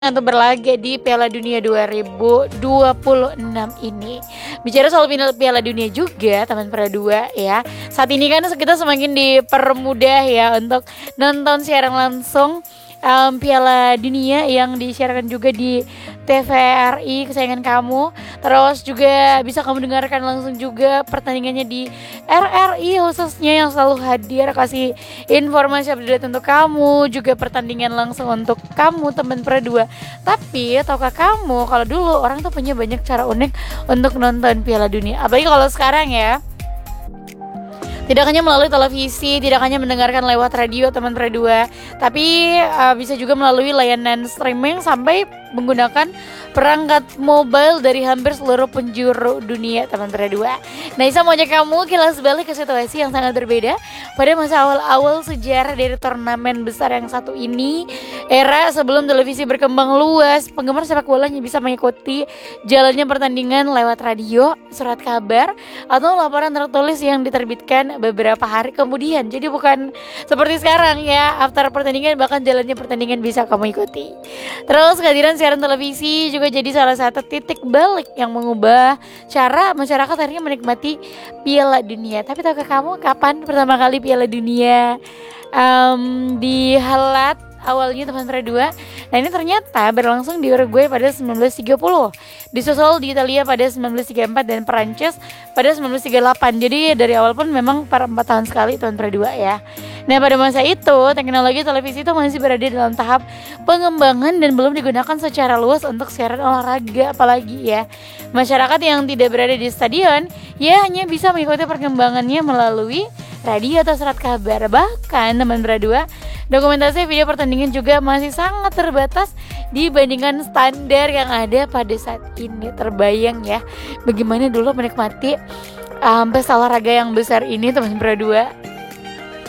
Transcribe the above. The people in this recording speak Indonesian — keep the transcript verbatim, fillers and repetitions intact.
untuk berlaga di Piala Dunia dua ribu dua puluh enam ini. Bicara soal final Piala Dunia juga, teman Pra dua ya. Saat ini kan kita semakin dipermudah ya untuk nonton siaran langsung um, Piala Dunia yang disiarkan juga di T V R I kesayangan kamu. Terus juga bisa kamu dengarkan langsung juga pertandingannya di R R I khususnya yang selalu hadir kasih informasi update untuk kamu, juga pertandingan langsung untuk kamu teman Pra dua. Tapi tahukah kamu kalau dulu orang tuh punya banyak cara unik untuk nonton Piala Dunia. Apalagi kalau sekarang ya, tidak hanya melalui televisi, tidak hanya mendengarkan lewat radio teman Pra dua, tapi uh, bisa juga melalui layanan streaming sampai menggunakan perangkat mobile dari hampir seluruh penjuru dunia teman Pra dua. Nah, Isa mau ajak kamu kilas balik ke situasi yang sangat berbeda pada masa awal-awal sejarah dari turnamen besar yang satu ini. Era sebelum televisi berkembang luas, penggemar sepak bola hanya bisa mengikuti jalannya pertandingan lewat radio, surat kabar, atau laporan tertulis yang diterbitkan beberapa hari kemudian. Jadi bukan seperti sekarang ya, after pertandingan bahkan jalannya pertandingan bisa kamu ikuti. Terus kehadiran siaran televisi juga jadi salah satu titik balik yang mengubah cara masyarakat akhirnya menikmati Piala Dunia. Tapi tahukah kamu kapan pertama kali Piala Dunia um, dihelat awalnya teman Pra dua? Nah, ini ternyata berlangsung di Uruguay pada sembilan belas tiga puluh, disusul di Italia pada sembilan belas tiga puluh empat dan Perancis pada sembilan belas tiga puluh delapan. Jadi dari awal pun memang per empat tahun sekali teman Pra dua ya. Nah, pada masa itu teknologi televisi itu masih berada dalam tahap pengembangan dan belum digunakan secara luas untuk siaran olahraga apalagi ya. Masyarakat yang tidak berada di stadion ya hanya bisa mengikuti perkembangannya melalui radio atau surat kabar. Bahkan teman Pra dua, dokumentasi video pertandingan juga masih sangat terbatas dibandingkan standar yang ada pada saat ini. Terbayang ya bagaimana dulu menikmati um, pesta olahraga yang besar ini teman Pra dua.